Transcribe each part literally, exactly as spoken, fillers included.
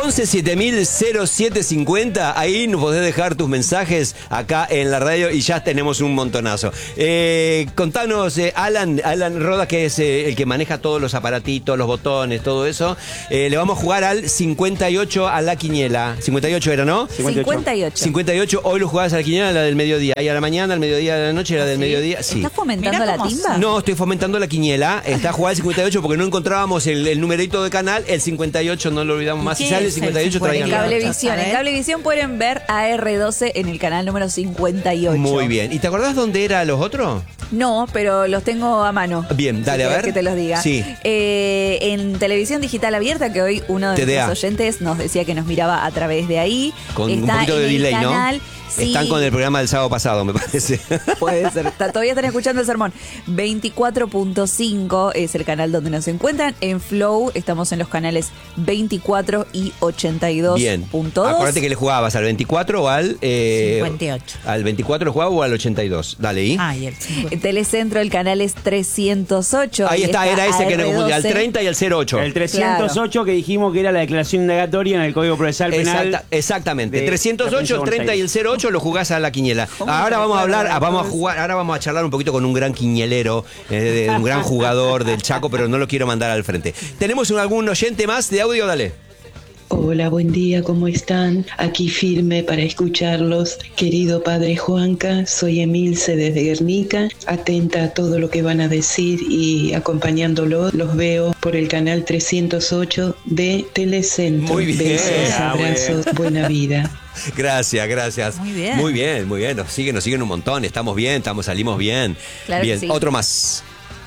once siete mil cero siete cincuenta, ahí nos podés dejar tus mensajes acá en la radio y ya tenemos un montonazo. Eh, contanos, eh, Alan, Alan Roda, que es eh, el que maneja todos los aparatitos, los botones, todo eso. Eh, le vamos a jugar al cincuenta y ocho a la quiniela. cincuenta y ocho era, ¿no? cincuenta y ocho. cincuenta y ocho, hoy lo jugabas a la quiniela, la del mediodía. Y a la mañana, al mediodía, a la noche, la del ¿Sí? mediodía. Sí. ¿Estás fomentando la timba? No, estoy fomentando la quiniela. Está jugada el cincuenta y ocho porque no encontrábamos el, el numerito de canal. El cincuenta y ocho no lo olvidamos más. Si sale el cincuenta y ocho, traigan. En Cablevisión. En Cablevisión pueden ver a R doce en el canal número cincuenta y ocho. Muy bien. ¿Y te acordás dónde eran los otros? No, pero los tengo a mano. Bien, dale, si a ver. Que te los diga. Sí. Eh, en Televisión Digital Abierta, que hoy uno de T D A. nuestros oyentes nos decía que nos miraba a través de ahí. Con Está un poquito de en el delay, canal, ¿no? Sí. Están con el programa del sábado pasado, me parece. Puede ser. Está, todavía están escuchando el sermón. veinticuatro punto cinco es el canal donde nos encuentran. En Flow estamos en los canales veinticuatro y ochenta y dos punto dos. Bien. Acuérdate que le jugabas al veinticuatro o al... Eh, cincuenta y ocho. ¿Al veinticuatro le jugaba o al ochenta y dos? Dale, ¿y? Ah, y el cincuenta. En Telecentro el canal es trescientos ocho. Ahí está, era ese que nos confundía. Al treinta y al cero ocho. El trescientos ocho claro. Que dijimos que era la declaración indagatoria en el Código Procesal Penal. Exacta, exactamente. trescientos ocho, el treinta y el cero ocho lo jugás a la quiniela. Ahora vamos a hablar, vamos a jugar, ahora vamos a charlar un poquito con un gran quinielero, eh, de, de un gran jugador del Chaco, pero no lo quiero mandar al frente. ¿Tenemos un, algún oyente más de audio? Dale. Hola, buen día, ¿cómo están? Aquí firme para escucharlos. Querido padre Juanca, soy Emilce desde Guernica, atenta a todo lo que van a decir y acompañándolos, los veo por el canal trescientos ocho de Telecentro. Muy bien. Besos, abrazos, buena vida. Gracias, gracias. Muy bien. Muy bien, muy bien. Nos siguen, nos siguen un montón. Estamos bien, estamos, salimos bien. Claro bien. que sí. Otro más.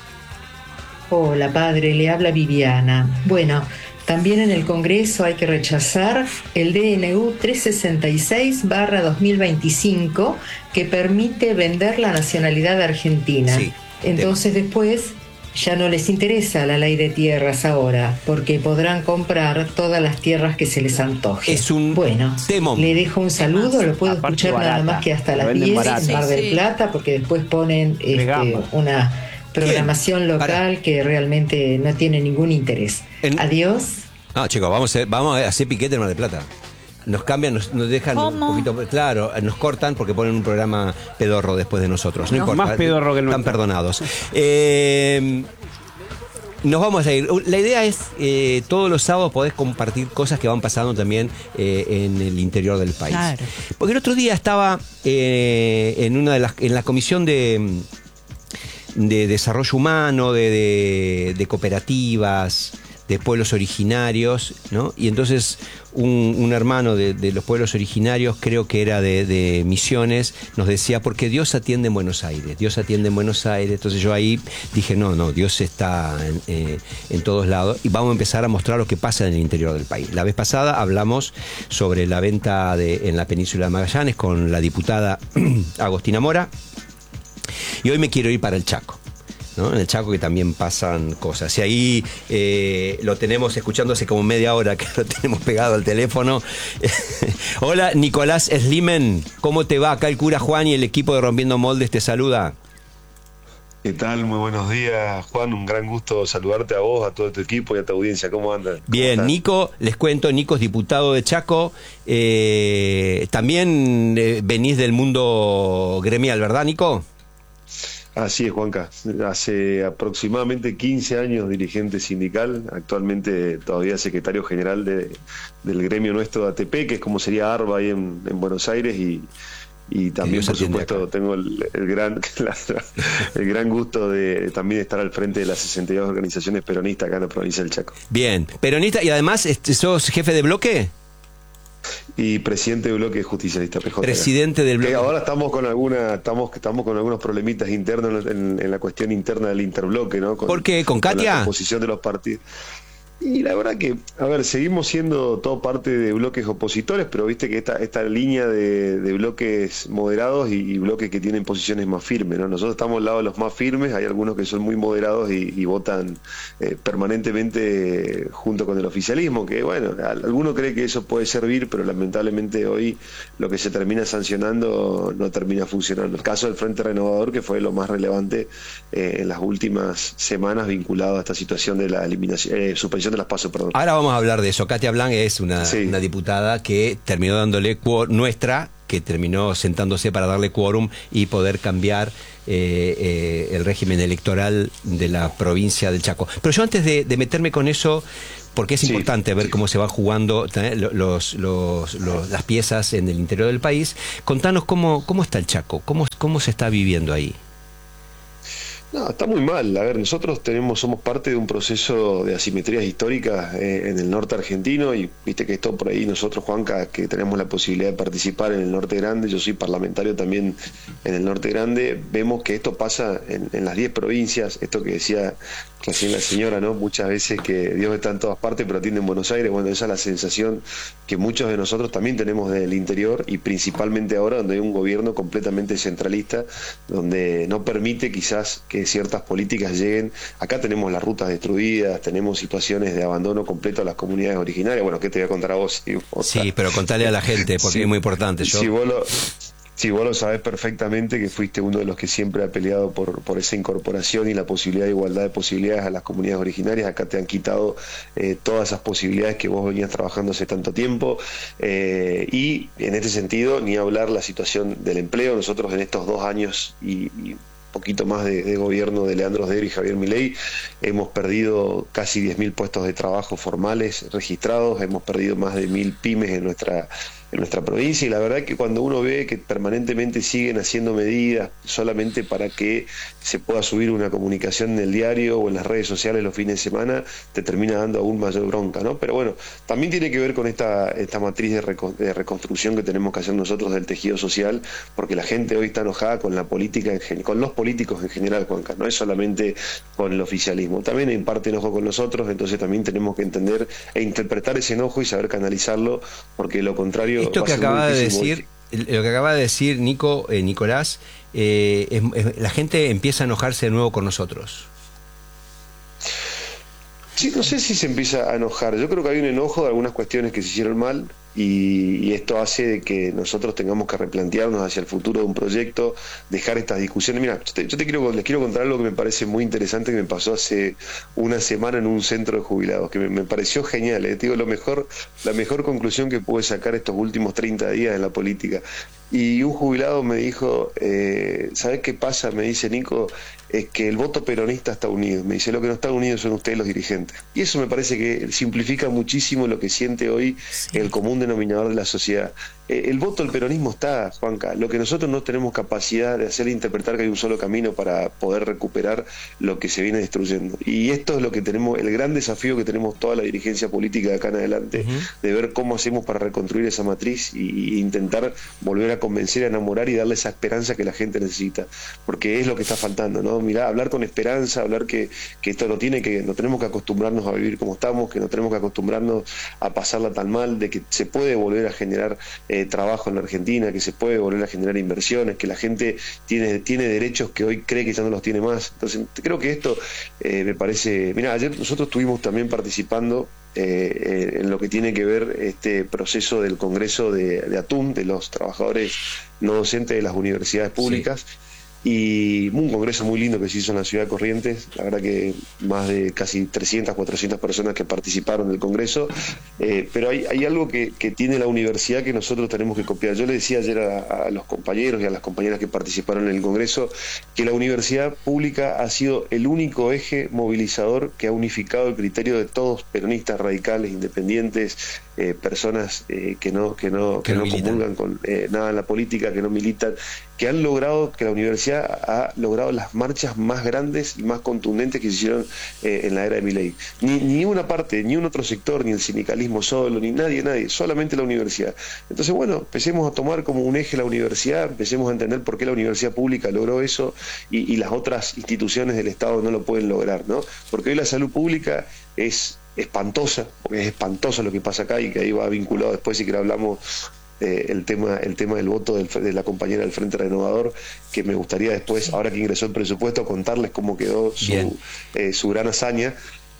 Hola, padre, le habla Viviana. Bueno, también en el Congreso hay que rechazar el D N U trescientos sesenta y seis barra dos mil veinticinco que permite vender la nacionalidad argentina. Sí, Entonces tema. Después ya no les interesa la ley de tierras ahora, porque podrán comprar todas las tierras que se les antoje. Es un bueno, temón. le dejo un saludo, lo puedo Aparte escuchar barata, nada más que hasta las diez barata. en Mar del Sí, sí. Plata, porque después ponen este, una programación ¿Quién? local Para. que realmente no tiene ningún interés. En... Adiós. No, chicos, vamos a, vamos a hacer piquete en Mar del Plata. Nos cambian, nos, nos dejan ¿Cómo? un poquito... Claro, nos cortan porque ponen un programa pedorro después de nosotros. No, No, importa. más pedorro que el Están nuestro. perdonados. Eh... Nos vamos a ir. La idea es, eh, todos los sábados podés compartir cosas que van pasando también eh, en el interior del país. Claro. Porque el otro día estaba eh, en una de las, en la comisión de, de desarrollo humano, de, de, de cooperativas, de pueblos originarios, ¿no? Y entonces un, un hermano de, de los pueblos originarios, creo que era de, de Misiones, nos decía, porque Dios atiende en Buenos Aires, Dios atiende en Buenos Aires. Entonces yo ahí dije, no, no, Dios está en, eh, en todos lados y vamos a empezar a mostrar lo que pasa en el interior del país. La vez pasada hablamos sobre la venta de, en la península de Magallanes con la diputada Agostina Mora y hoy me quiero ir para el Chaco, ¿no? En el Chaco, que también pasan cosas. Y ahí eh, lo tenemos escuchando hace como media hora que lo tenemos pegado al teléfono. Hola, Nicolás Slimen, ¿cómo te va? Acá el cura Juan y el equipo de Rompiendo Moldes te saluda. ¿Qué tal? Muy buenos días, Juan. Un gran gusto saludarte a vos, a todo tu equipo y a tu audiencia. ¿Cómo andan? ¿Cómo Bien, están? Nico, les cuento, Nico es diputado de Chaco. Eh, también eh, venís del mundo gremial, ¿verdad, Nico? Así es, Juanca. Hace aproximadamente quince años dirigente sindical, actualmente todavía secretario general de, del gremio nuestro de A T P, que es como sería ARBA ahí en, en Buenos Aires, y, y también, por supuesto, acá. tengo el, el, gran, el gran gusto de también estar al frente de las sesenta y dos organizaciones peronistas acá en la provincia del Chaco. Bien, peronista, y además, ¿sos jefe de bloque? Y presidente del bloque justicialista P J. Presidente del bloque. Que ahora estamos con alguna, estamos, estamos con algunos problemitas internos en, en la cuestión interna del interbloque, ¿no? Con, ¿Por qué? ¿Con Katia? Con la composición de los partidos. Y la verdad que, a ver, seguimos siendo todo parte de bloques opositores, pero viste que esta, esta línea de, de bloques moderados y, y bloques que tienen posiciones más firmes, ¿no? Nosotros estamos al lado de los más firmes, hay algunos que son muy moderados y, y votan eh, permanentemente junto con el oficialismo, que bueno, alguno cree que eso puede servir, pero lamentablemente hoy lo que se termina sancionando no termina funcionando. El caso del Frente Renovador, que fue lo más relevante eh, en las últimas semanas vinculado a esta situación de la eliminación, eh, suspensión organización de las PASO, perdón. Ahora vamos a hablar de eso. Katia Blanc es una, Sí. una diputada que terminó dándole quórum, nuestra, que terminó sentándose para darle quórum y poder cambiar eh, eh, el régimen electoral de la provincia del Chaco. Pero yo antes de, de meterme con eso, porque es Sí, importante ver sí. cómo se van jugando eh, los, los, los, las piezas en el interior del país, contanos cómo, cómo está el Chaco, cómo, cómo se está viviendo ahí. No, está muy mal. A ver, nosotros tenemos, somos parte de un proceso de asimetrías históricas eh, en el norte argentino y viste que esto por ahí nosotros, Juanca, que tenemos la posibilidad de participar en el norte grande, yo soy parlamentario también en el norte grande, vemos que esto pasa en, en las diez provincias, esto que decía recién la señora, ¿no? Muchas veces que Dios está en todas partes pero atiende en Buenos Aires. Bueno, esa es la sensación que muchos de nosotros también tenemos del interior y principalmente ahora donde hay un gobierno completamente centralista, donde no permite quizás que ciertas políticas lleguen. Acá tenemos las rutas destruidas, tenemos situaciones de abandono completo a las comunidades originarias. Bueno, ¿qué te voy a contar a vos? O sea, Sí, pero contale a la gente, porque sí, es muy importante. Yo... Si vos lo, si vos lo sabés perfectamente, que fuiste uno de los que siempre ha peleado por, por esa incorporación y la posibilidad de igualdad de posibilidades a las comunidades originarias, acá te han quitado eh, todas esas posibilidades que vos venías trabajando hace tanto tiempo. Eh, y en este sentido, ni hablar la situación del empleo. Nosotros en estos dos años y... y poquito más de, de gobierno de Leandro Sdero y Javier Milei, hemos perdido casi diez mil puestos de trabajo formales registrados, hemos perdido más de mil pymes en nuestra en nuestra provincia, y la verdad que cuando uno ve que permanentemente siguen haciendo medidas solamente para que se pueda subir una comunicación en el diario o en las redes sociales los fines de semana, te termina dando aún mayor bronca, ¿no? Pero bueno, también tiene que ver con esta, esta matriz de, reco de reconstrucción que tenemos que hacer nosotros del tejido social, porque la gente hoy está enojada con la política, en con los políticos en general, Juanca, no es solamente con el oficialismo, también en parte enojo con nosotros, entonces también tenemos que entender e interpretar ese enojo y saber canalizarlo, porque lo contrario... Esto que acaba de decir, lo que acaba de decir Nico, eh, Nicolás, eh, es, es, la gente empieza a enojarse de nuevo con nosotros. Sí, no sé si se empieza a enojar. Yo creo que hay un enojo de algunas cuestiones que se hicieron mal y, y esto hace de que nosotros tengamos que replantearnos hacia el futuro de un proyecto, dejar estas discusiones. Mira, yo, te, yo te quiero, les quiero contar algo que me parece muy interesante que me pasó hace una semana en un centro de jubilados, que me, me pareció genial. Eh. Te digo, lo mejor, la mejor conclusión que pude sacar estos últimos treinta días en la política. Y un jubilado me dijo, eh, ¿sabes qué pasa? Me dice, Nico, es que el voto peronista está unido. Me dice, lo que no está unido son ustedes los dirigentes. Y eso me parece que simplifica muchísimo lo que siente hoy sí. el común denominador de la sociedad. Eh, el voto del peronismo está, Juanca. Lo que nosotros no tenemos capacidad de hacer es interpretar que hay un solo camino para poder recuperar lo que se viene destruyendo. Y esto es lo que tenemos, el gran desafío que tenemos toda la dirigencia política de acá en adelante, uh-huh. de ver cómo hacemos para reconstruir esa matriz y, y intentar volver a convencer, a enamorar y darle esa esperanza que la gente necesita, porque es lo que está faltando, ¿no? Mirá, hablar con esperanza, hablar que, que esto no tiene que, no tenemos que acostumbrarnos a vivir como estamos, que no tenemos que acostumbrarnos a pasarla tan mal, de que se puede volver a generar eh, trabajo en la Argentina, que se puede volver a generar inversiones, que la gente tiene, tiene derechos que hoy cree que ya no los tiene más. Entonces, creo que esto eh, me parece... Mirá, ayer nosotros estuvimos también participando Eh, eh, en lo que tiene que ver este proceso del Congreso de, de ATUM, de los trabajadores no docentes de las universidades públicas, sí. Y un congreso muy lindo que se hizo en la ciudad de Corrientes, la verdad que más de casi trescientas, cuatrocientas personas que participaron del congreso, eh, pero hay, hay algo que, que tiene la universidad que nosotros tenemos que copiar. Yo le decía ayer a, a los compañeros y a las compañeras que participaron en el congreso que la universidad pública ha sido el único eje movilizador que ha unificado el criterio de todos, peronistas, radicales, independientes, eh, personas eh, que no, que no, que, que no, no comulgan con eh, nada en la política, que no militan, que han logrado, que la universidad ha logrado las marchas más grandes y más contundentes que se hicieron eh, en la era de Milei. Ni, ni una parte, ni un otro sector, ni el sindicalismo solo, ni nadie, nadie, solamente la universidad. Entonces, bueno, empecemos a tomar como un eje la universidad, empecemos a entender por qué la universidad pública logró eso y, y las otras instituciones del Estado no lo pueden lograr, ¿no? Porque hoy la salud pública es espantosa, porque es espantoso lo que pasa acá y que ahí va vinculado después, si que hablamos eh, el tema el tema del voto del, de la compañera del Frente Renovador, que me gustaría después, ahora que ingresó el presupuesto, contarles cómo quedó su, eh, su gran hazaña.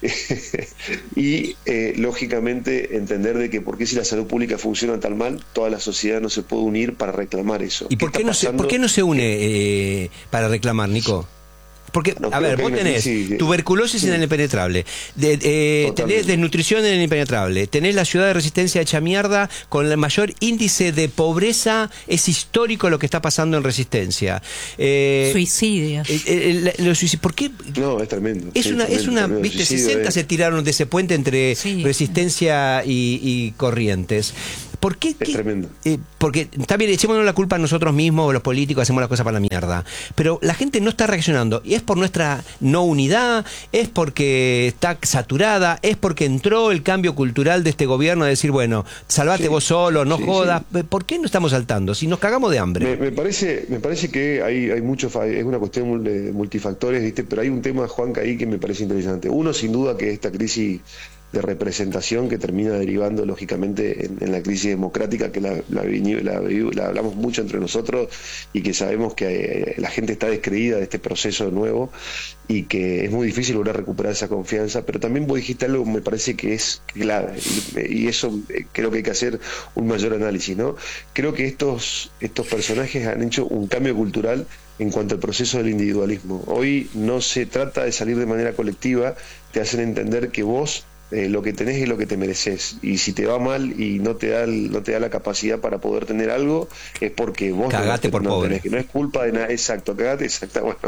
y eh, lógicamente entender de que por qué si la salud pública funciona tan mal, toda la sociedad no se puede unir para reclamar eso. ¿Y por qué, qué no se, por qué no se une eh, para reclamar, Nico? Porque, No, a ver, vos tenés crisis, tuberculosis sí. en el impenetrable, de, eh, tenés desnutrición en el impenetrable, tenés la ciudad de Resistencia hecha mierda con el mayor índice de pobreza, es histórico lo que está pasando en Resistencia. Eh, Suicidios. eh, eh, los suicidios. ¿Por qué? No, es tremendo. Es sí, una, tremendo, es una, tremendo. viste, Suicidio sesenta es- se tiraron de ese puente entre Sí. Resistencia y, y Corrientes. ¿Por qué? Es qué- tremendo. eh, porque está bien, echémonos la culpa a nosotros mismos, los políticos, hacemos las cosas para la mierda. Pero la gente no está reaccionando. Y es por nuestra no unidad, es porque está saturada, es porque entró el cambio cultural de este gobierno a decir, bueno, salvate Sí. vos solo, no Sí, jodas. ¿Por qué no estamos saltando? Si nos cagamos de hambre. Me, me parece, me parece que hay, hay mucho, fa- es una cuestión de multifactores, ¿viste? Pero hay un tema, Juanca, ahí que me parece interesante. Uno, sin duda, que esta crisis de representación que termina derivando lógicamente en, en la crisis democrática, que la, la, viñi- la, vi- la hablamos mucho entre nosotros y que sabemos que eh, la gente está descreída de este proceso nuevo y que es muy difícil lograr recuperar esa confianza, pero también vos dijiste algo que me parece que es clave y, y eso eh, creo que hay que hacer un mayor análisis, ¿no? Creo que estos, estos personajes han hecho un cambio cultural en cuanto al proceso del individualismo. Hoy no se trata de salir de manera colectiva, te hacen entender que vos Eh, lo que tenés es lo que te mereces, y si te va mal y no te da el- no te da la capacidad para poder tener algo, es porque vos Cagate no, por no pobre. tenés, que no es culpa de nada. Exacto, cagate, exacto, bueno.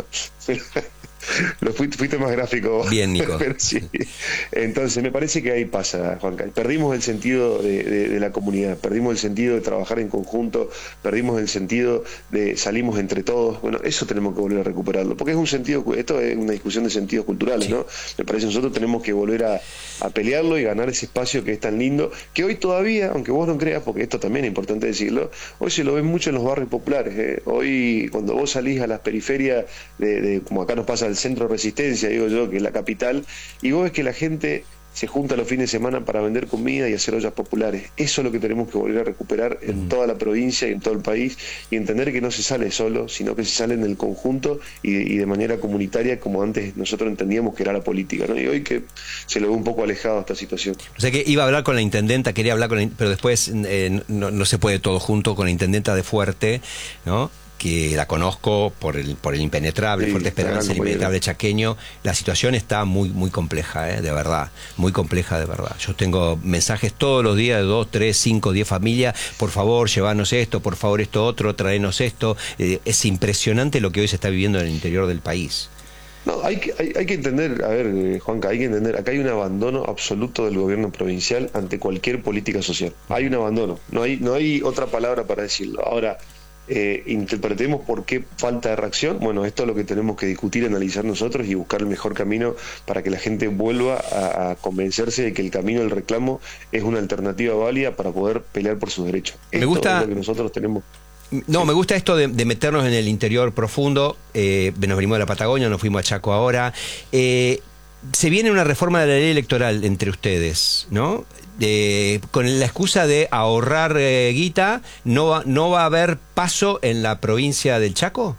Lo fuiste, fuiste más gráfico. Bien, Nico. Pero sí. Entonces, me parece que ahí pasa, Juanca. Perdimos el sentido de, de- de la comunidad, perdimos el sentido de trabajar en conjunto, perdimos el sentido de salimos entre todos. Bueno, eso tenemos que volver a recuperarlo, porque es un sentido, esto es una discusión de sentidos culturales, Sí. ¿no? Me parece que nosotros tenemos que volver a, a pelearlo y ganar ese espacio que es tan lindo, que hoy todavía, aunque vos no creas, porque esto también es importante decirlo, hoy se lo ven mucho en los barrios populares. ¿eh? Hoy, cuando vos salís a las periferias, de, de- como acá nos pasa el centro de Resistencia, digo yo, que es la capital, y vos ves que la gente se junta los fines de semana para vender comida y hacer ollas populares. Eso es lo que tenemos que volver a recuperar en toda la provincia y en todo el país, y entender que no se sale solo, sino que se sale en el conjunto y de, y de manera comunitaria, como antes nosotros entendíamos que era la política, ¿no? Y hoy que se lo ve un poco alejado a esta situación. O sea que iba a hablar con la intendenta, quería hablar con la, in- pero después eh, no, no se puede todo junto con la intendenta de Fuerte, ¿no? Que la conozco por el por el impenetrable, Sí, Fuerte Esperanza, el compañera. impenetrable chaqueño. La situación está muy muy compleja, ¿eh? De verdad, muy compleja de verdad. Yo tengo mensajes todos los días de dos, tres, cinco, diez familias, por favor, llevanos esto, por favor, esto otro, traenos esto. Eh, es impresionante lo que hoy se está viviendo en el interior del país. No, hay que, hay, hay que entender, a ver, eh, Juanca, hay que entender, acá hay un abandono absoluto del gobierno provincial ante cualquier política social. Hay un abandono, no hay, no hay otra palabra para decirlo. Ahora, eh, interpretemos por qué falta de reacción. Bueno, esto es lo que tenemos que discutir, analizar nosotros y buscar el mejor camino para que la gente vuelva a, a convencerse de que el camino del reclamo es una alternativa válida para poder pelear por sus derechos. Me Esto gusta- es lo que nosotros tenemos. No, Sí. me gusta esto de, de meternos en el interior profundo. Eh, nos venimos de la Patagonia, nos fuimos a Chaco ahora. Eh, se viene una reforma de la ley electoral entre ustedes, ¿no? Eh, con la excusa de ahorrar eh, guita, ¿no va, ¿no va a haber paso en la provincia del Chaco?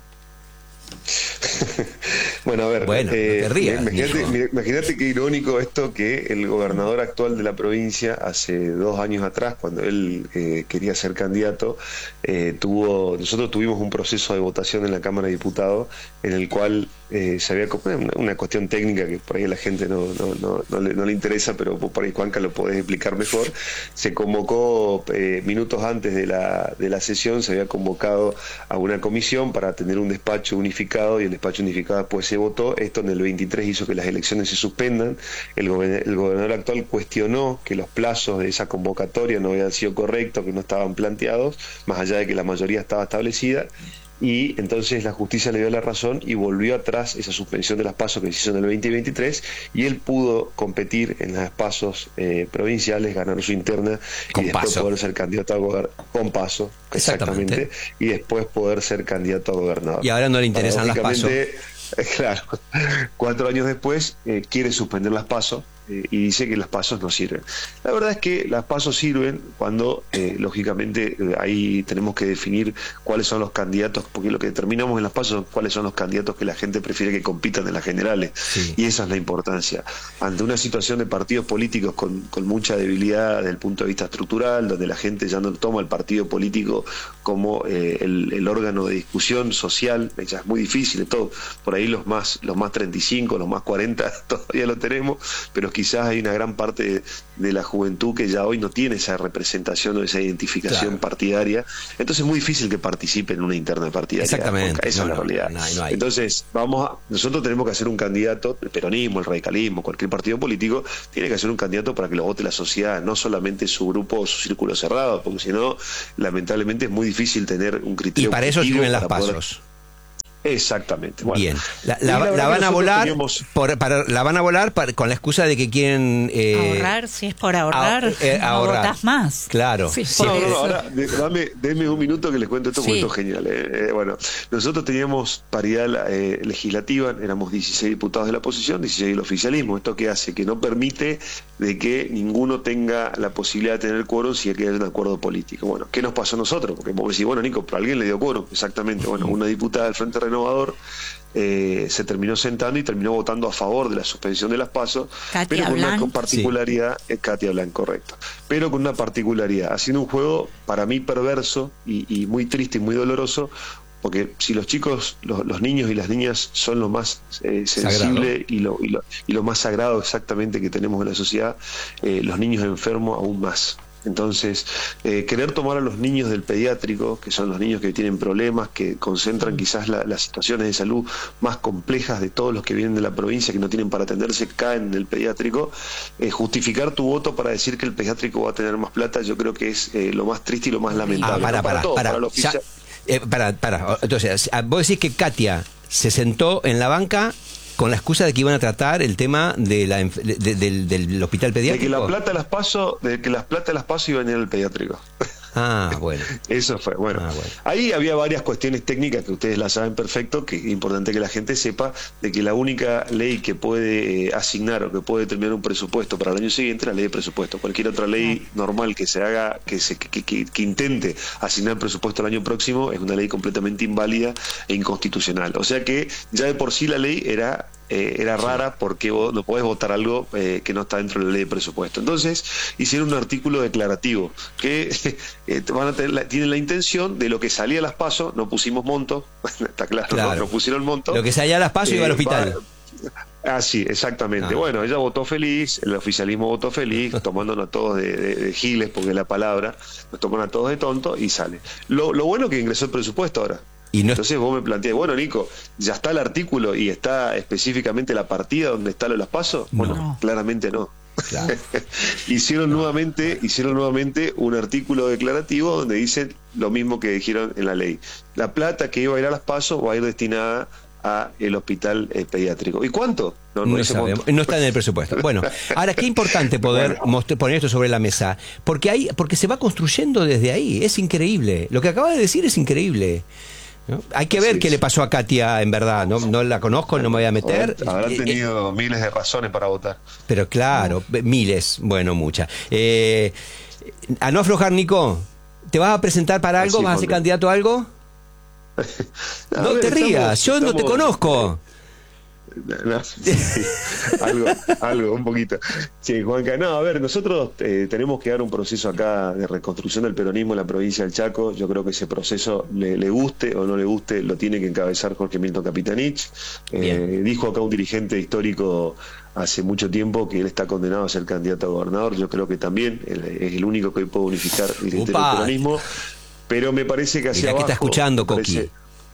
Bueno, a ver, Bueno, no te rías, imagínate, Nico. mira, imagínate qué irónico esto, que el gobernador actual de la provincia, hace dos años atrás, cuando él eh, quería ser candidato, eh, tuvo, nosotros tuvimos un proceso de votación en la Cámara de Diputados, en el cual eh, se había como una, una cuestión técnica que por ahí a la gente no, no, no, no, le, no le interesa, pero vos por ahí, Juanca, lo podés explicar mejor. Se convocó eh, minutos antes de la, de la sesión, se había convocado a una comisión para tener un despacho unificado, y el despacho unificado después se votó. Esto en el veintitrés hizo que las elecciones se suspendan. El, gober- el gobernador actual cuestionó que los plazos de esa convocatoria no habían sido correctos, que no estaban planteados, más allá de que la mayoría estaba establecida. Y entonces la justicia le dio la razón y volvió atrás esa suspensión de las PASO que se hizo en el veinte veintitrés, y él pudo competir en las PASOs eh, provinciales, ganar su interna Con y después PASO. poder ser candidato a gobernador con PASO, Exactamente. exactamente, y después poder ser candidato a gobernador. Y ahora no le interesan las PASO. Paradójicamente, eh, claro, cuatro años después eh, quiere suspender las PASO eh, y dice que las pasos no sirven. La verdad es que las pasos sirven cuando, eh, lógicamente, eh, ahí tenemos que definir cuáles son los candidatos, porque lo que determinamos en las pasos son cuáles son los candidatos que la gente prefiere que compitan en las generales, sí. Y esa es la importancia. Ante una situación de partidos políticos con, con mucha debilidad desde el punto de vista estructural, donde la gente ya no toma el partido político como eh, el, el órgano de discusión social, ya es muy difícil, todo, por ahí los más, los más treinta y cinco, los más cuarenta todavía lo tenemos, pero quizás hay una gran parte de, de la juventud que ya hoy no tiene esa representación o esa identificación claro. partidaria, entonces es muy difícil que participe en una interna partidaria. Exactamente. Esa no, es la realidad. No, no, no hay. Entonces, vamos a, nosotros tenemos que hacer un candidato, el peronismo, el radicalismo, cualquier partido político, tiene que hacer un candidato para que lo vote la sociedad, no solamente su grupo o su círculo cerrado, porque si no, lamentablemente es muy difícil tener un criterio. Y para eso sirven las poder... pasos. Exactamente. Bueno, bien, la, la, la, la van a volar teníamos... por, para, la van a volar para, con la excusa de que quieren eh, ahorrar, si es por ahorrar, ah, eh, no ahorrar. Votás más. Claro. Sí, sí, no, no, no, ahora dame, deme un minuto que les cuento esto, sí. porque esto es genial. Eh, eh, bueno, nosotros teníamos paridad eh, legislativa, éramos dieciséis diputados de la oposición, dieciséis del oficialismo. Esto que hace que no permite de que ninguno tenga la posibilidad de tener quórum si hay que haber un acuerdo político. Bueno, ¿qué nos pasó a nosotros? Porque vos decís, bueno, Nico, pero alguien le dio quórum. Exactamente. Bueno, una diputada del Frente Renovador Eh, se terminó sentando y terminó votando a favor de la suspensión de las PASO, Katia pero con Blanc, una particularidad, sí. eh, Katia Blanc, correcto, pero con una particularidad, haciendo un juego para mí perverso y, y muy triste y muy doloroso, porque si los chicos, los, los niños y las niñas son lo más eh, sensible y lo, y, lo, y lo más sagrado exactamente que tenemos en la sociedad, eh, los niños enfermos aún más. Entonces, eh, querer tomar a los niños del pediátrico, que son los niños que tienen problemas, que concentran quizás la, las situaciones de salud más complejas de todos los que vienen de la provincia, que no tienen para atenderse, caen en el pediátrico, eh, justificar tu voto para decir que el pediátrico va a tener más plata, yo creo que es eh, lo más triste y lo más lamentable. Ah, para, no, para, para, todo, para, para lo ya, eh, para, para, entonces, vos decís que Katia se sentó en la banca con la excusa de que iban a tratar el tema de la, de, de, del, del hospital pediátrico. De que la plata las paso, de que las plata las paso iban a ir al pediátrico. Ah, bueno. Eso fue, bueno. Ah, bueno. Ahí había varias cuestiones técnicas que ustedes las saben perfecto, que es importante que la gente sepa, de que la única ley que puede eh, asignar o que puede determinar un presupuesto para el año siguiente es la ley de presupuesto. Cualquier otra ley normal que se haga, que se que, que, que intente asignar presupuesto el año próximo, es una ley completamente inválida e inconstitucional. O sea que ya de por sí la ley era Eh, era rara porque vos no podés votar algo eh, que no está dentro de la ley de presupuesto. Entonces hicieron un artículo declarativo que eh, van a tener la, tienen la intención de lo que salía a las PASO, no pusimos monto, está claro, claro. No, no pusieron monto. Lo que salía a las PASO eh, iba al hospital. Va, Ah, sí, exactamente. Ah. Bueno, ella votó feliz, el oficialismo votó feliz, tomándonos a todos de, de, de giles, porque es la palabra, nos toman a todos de tontos y sale. Lo, lo bueno es que ingresó el presupuesto ahora. Y no... Entonces vos me planteás, bueno, Nico, ¿ya está el artículo y está específicamente la partida donde está lo de las PASO? Bueno, no. Claramente no. Claro. hicieron no, nuevamente no. hicieron nuevamente un artículo declarativo donde dicen lo mismo que dijeron en la ley. La plata que iba a ir a las PASO va a ir destinada a el hospital eh, pediátrico. ¿Y cuánto? No, no, no, sabemos, no está en el presupuesto. Bueno, ahora qué importante poder bueno. mostrar, poner esto sobre la mesa, porque hay, porque se va construyendo desde ahí. Es increíble. Lo que acaba de decir es increíble. ¿No? Hay que ver sí, qué sí. le pasó a Katia, en verdad. No, no la conozco, no me voy a meter. Habrán tenido eh, miles de razones para votar. Pero claro, no. miles, bueno, muchas. Eh, a no aflojar, Nico, ¿te vas a presentar para algo? Sí, ¿vas a ser candidato a algo? no, no ver, te rías, estamos, yo estamos, no te conozco. No, sí, algo, algo, un poquito. Sí, Juanca, no, a ver, nosotros eh, tenemos que dar un proceso acá de reconstrucción del peronismo en la provincia del Chaco. Yo creo que ese proceso, le, le guste o no le guste, lo tiene que encabezar Jorge Milton Capitanich. Eh, dijo acá un dirigente histórico hace mucho tiempo que él está condenado a ser candidato a gobernador. Yo creo que también él, es el único que hoy puede unificar el interior del peronismo. Pero me parece que hacia Mirá abajo... que está escuchando, Coqui.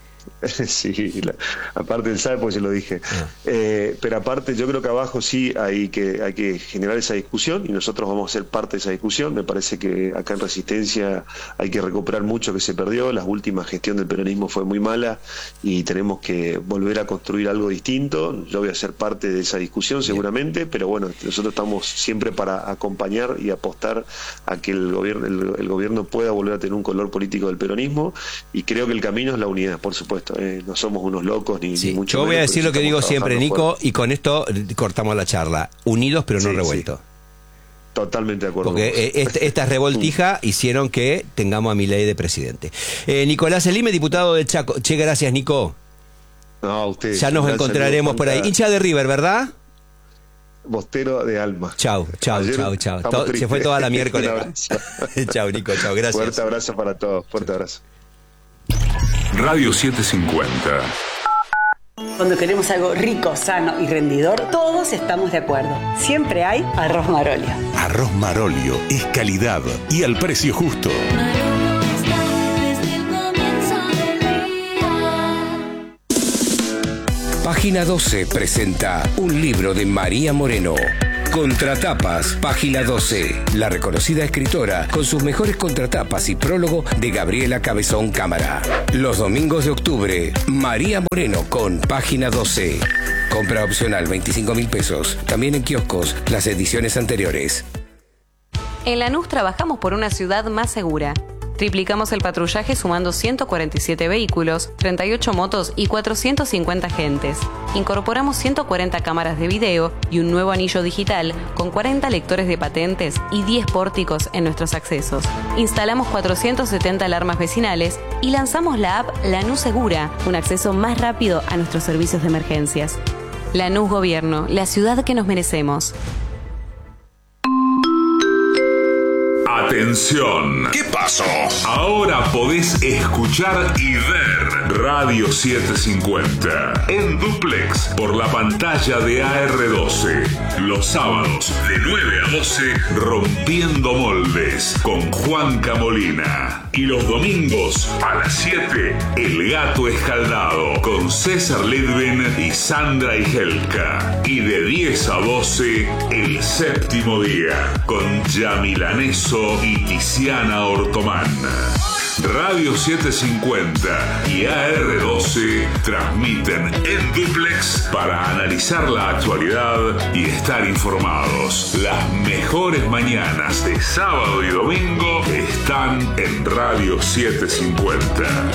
Sí, la, aparte él sabe porque se lo dije. Ah. Eh, pero aparte yo creo que abajo sí hay que hay que generar esa discusión y nosotros vamos a ser parte de esa discusión. Me parece que acá en Resistencia hay que recuperar mucho que se perdió. La última gestión del peronismo fue muy mala y tenemos que volver a construir algo distinto. Yo voy a ser parte de esa discusión seguramente, Bien. pero bueno, nosotros estamos siempre para acompañar y apostar a que el gobierno, el, el gobierno pueda volver a tener un color político del peronismo y creo que el camino es la unidad, por supuesto. supuesto. Eh, no somos unos locos ni, sí, ni mucho yo voy a menos, decir lo que digo siempre, Nico, fuerte. y con esto cortamos la charla. Unidos pero no Sí, revueltos. Sí. Totalmente de acuerdo. Porque eh, este, estas revoltijas hicieron que tengamos a Milei de presidente. Eh, Nicolás Elime, diputado del Chaco. Che, gracias, Nico. No, usted. Ya nos encontraremos por ahí. Hincha de River, ¿verdad? Bostero de alma. Chau, chau, Ayer chau, chau. To- se fue toda la miércoles. Chau, Nico, chau, gracias. Fuerte abrazo para todos, fuerte abrazo. Radio setecientos cincuenta. Cuando queremos algo rico, sano y rendidor, todos estamos de acuerdo. Siempre hay arroz Marolio. Arroz Marolio es calidad y al precio justo. Página doce presenta un libro de María Moreno. Contratapas, Página doce. La reconocida escritora con sus mejores contratapas y prólogo de Gabriela Cabezón Cámara. Los domingos de octubre, María Moreno con Página doce. Compra opcional veinticinco mil pesos. También en kioscos las ediciones anteriores. En Lanús trabajamos por una ciudad más segura. Triplicamos el patrullaje sumando ciento cuarenta y siete vehículos, treinta y ocho motos y cuatrocientos cincuenta agentes. Incorporamos ciento cuarenta cámaras de video y un nuevo anillo digital con cuarenta lectores de patentes y diez pórticos en nuestros accesos. Instalamos cuatrocientas setenta alarmas vecinales y lanzamos la app Lanús Segura, un acceso más rápido a nuestros servicios de emergencias. Lanús Gobierno, la ciudad que nos merecemos. Atención. ¿Qué pasó? Ahora podés escuchar y ver Radio setecientos cincuenta en duplex por la pantalla de A R doce. Los sábados de nueve a doce, Rompiendo Moldes con Juanca Molina. Y los domingos a las siete, El Gato Escaldado con César Ledven y Sandra Igelka. Y de diez a doce, El Séptimo Día con Yamilaneso y Tiziana Ortomán. Radio setecientos cincuenta y A R doce transmiten en duplex para analizar la actualidad y estar informados. Las mejores mañanas de sábado y domingo están en Radio setecientos cincuenta.